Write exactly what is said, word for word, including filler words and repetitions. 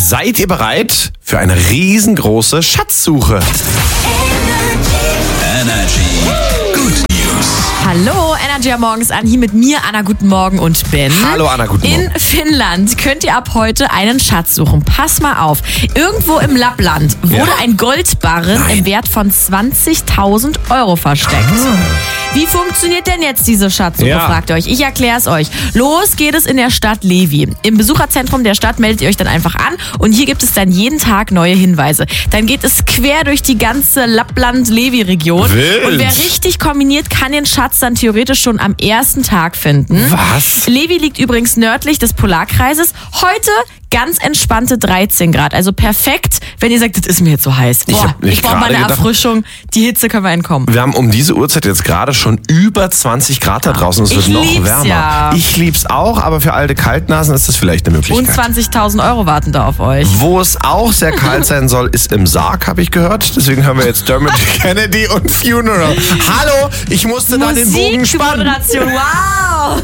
Seid ihr bereit für eine riesengroße Schatzsuche? Energy Good News. Hallo, Energy am Morgens an, hier mit mir, Anna, guten Morgen und Ben. Hallo Anna, guten Morgen. In Finnland könnt ihr ab heute einen Schatz suchen. Pass mal auf, irgendwo im Lappland wurde Ja. ein Goldbarren Nein. im Wert von zwanzigtausend Euro versteckt. Wie funktioniert denn jetzt diese Schatzsuche, Ja. fragt ihr euch. Ich erkläre es euch. Los geht es in der Stadt Levi. Im Besucherzentrum der Stadt meldet ihr euch dann einfach an und hier gibt es dann jeden Tag neue Hinweise. Dann geht es quer durch die ganze Lappland-Levi-Region. Wild. Und wer richtig kombiniert, kann den Schatz dann theoretisch schon am ersten Tag finden. Was? Levi liegt übrigens nördlich des Polarkreises. Heute ganz entspannte dreizehn Grad. Also perfekt, wenn ihr sagt, das ist mir jetzt so heiß. Ich Boah, hab nicht ich brauche mal gerade eine gedacht- Erfrischung. Die Hitze können wir entkommen. Wir haben um diese Uhrzeit jetzt gerade schon über zwanzig Grad da draußen. Es wird Ich noch lieb's wärmer. ja. Ich lieb's auch, aber für alte Kaltnasen ist das vielleicht eine Und Möglichkeit. zwanzigtausend Euro warten da auf euch. Wo es auch sehr kalt sein soll, ist im Sarg, habe ich gehört. Deswegen hören wir jetzt Dermot Kennedy und Funeral. Hallo, ich musste da den Bogen spannen. Musikmoderation, wow!